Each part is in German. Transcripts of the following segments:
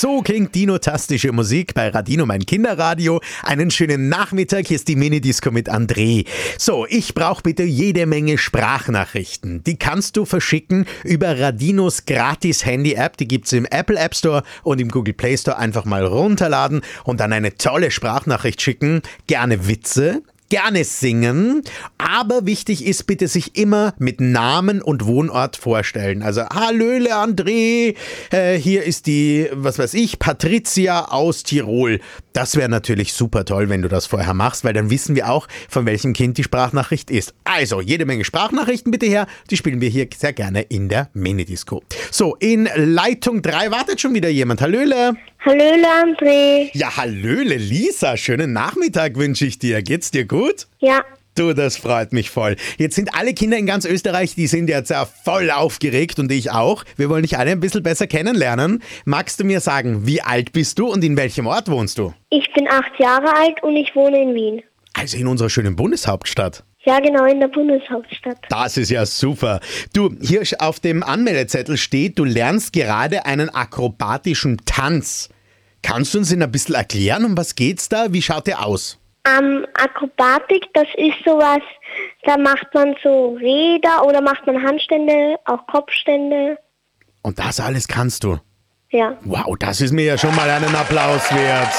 So klingt dinotastische Musik bei Radino, mein Kinderradio. Einen schönen Nachmittag, hier ist die Minidisco mit André. So, ich brauche bitte jede Menge Sprachnachrichten. Die kannst du verschicken über Radinos gratis Handy-App. Die gibt's im Apple App Store und im Google Play Store. Einfach mal runterladen und dann eine tolle Sprachnachricht schicken. Gerne Witze. Gerne singen, aber wichtig ist bitte sich immer mit Namen und Wohnort vorstellen. Also, hallöle André, hier ist die, was weiß ich, Patricia aus Tirol. Das wäre natürlich super toll, wenn du das vorher machst, weil dann wissen wir auch, von welchem Kind die Sprachnachricht ist. Also, jede Menge Sprachnachrichten bitte her, die spielen wir hier sehr gerne in der Minidisco. So, in Leitung 3 wartet schon wieder jemand. Hallöle. Hallöle André. Ja, hallöle Lisa, schönen Nachmittag wünsche ich dir. Geht's dir gut? Ja, Du, das freut mich voll. Jetzt sind alle Kinder in ganz Österreich, die sind jetzt ja voll aufgeregt und ich auch. Wir wollen dich alle ein bisschen besser kennenlernen. Magst du mir sagen, wie alt bist du und in welchem Ort wohnst du? ich bin 8 Jahre alt und ich wohne in Wien. Also in unserer schönen Bundeshauptstadt. Ja, genau, in der Bundeshauptstadt. Das ist ja super. Du, hier auf dem Anmeldezettel steht, du lernst gerade einen akrobatischen Tanz. Kannst du uns den ein bisschen erklären, um was geht's da? Wie schaut der aus? Akrobatik, das ist sowas, da macht man so Räder oder macht man Handstände, auch Kopfstände. Und das alles kannst du? Ja. Wow, das ist mir ja schon mal einen Applaus wert.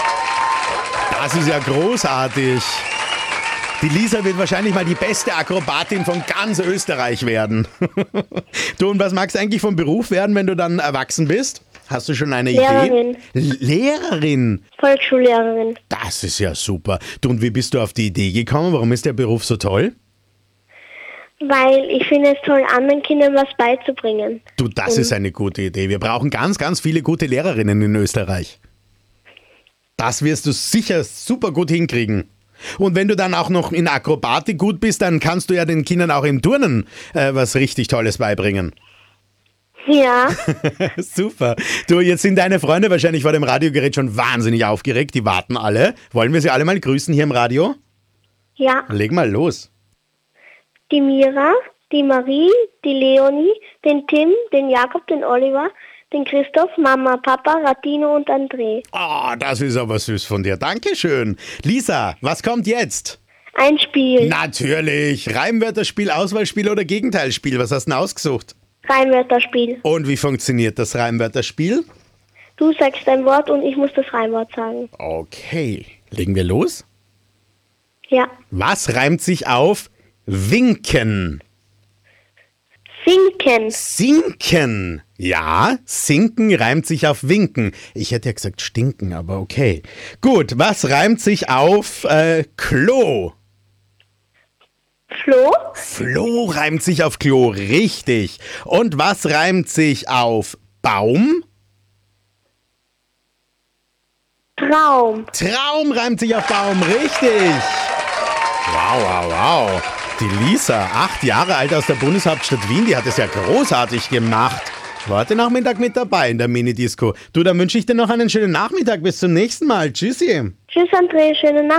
Das ist ja großartig. Die Lisa wird wahrscheinlich mal die beste Akrobatin von ganz Österreich werden. Du, und was magst du eigentlich vom Beruf werden, wenn du dann erwachsen bist? Hast du schon eine Lehrerin. Idee? Lehrerin? Volksschullehrerin. Das ist ja super. Du, und wie bist du auf die Idee gekommen? Warum ist der Beruf so toll? Weil ich finde es toll, anderen Kindern was beizubringen. Du, das ist eine gute Idee. Wir brauchen ganz, ganz viele gute Lehrerinnen in Österreich. Das wirst du sicher super gut hinkriegen. Und wenn du dann auch noch in Akrobatik gut bist, dann kannst du ja den Kindern auch im Turnen was richtig Tolles beibringen. Ja, Super. Du, jetzt sind deine Freunde wahrscheinlich vor dem Radiogerät schon wahnsinnig aufgeregt. Die warten alle. Wollen wir sie alle mal grüßen hier im Radio? ja. Leg mal los. Die Mira, die Marie, die Leonie, den Tim, den Jakob, den Oliver, den Christoph, Mama, Papa, Radino und André. Ah, das ist aber süß von dir. Dankeschön. Lisa, was kommt jetzt? Ein Spiel. Natürlich. Reimwörterspiel, Auswahlspiel oder Gegenteilspiel. Was hast du denn ausgesucht? Reimwörterspiel. Und wie funktioniert das Reimwörterspiel? Du sagst ein Wort und ich muss das Reimwort sagen. Okay. Legen wir los? Ja. Was reimt sich auf winken? Sinken. Sinken. Ja, sinken reimt sich auf winken. Ich hätte ja gesagt stinken, aber okay. Gut, was reimt sich auf Klo? Flo. Floh reimt sich auf Klo, richtig. Und was reimt sich auf Baum? Traum. Traum reimt sich auf Baum, richtig. Wow, wow, wow. Die Lisa, 8 Jahre alt aus der Bundeshauptstadt Wien, die hat es ja großartig gemacht. War heute Nachmittag mit dabei in der Minidisco. Du, dann wünsche ich dir noch einen schönen Nachmittag. Bis zum nächsten Mal. Tschüssi. Tschüss André, schöne Nacht.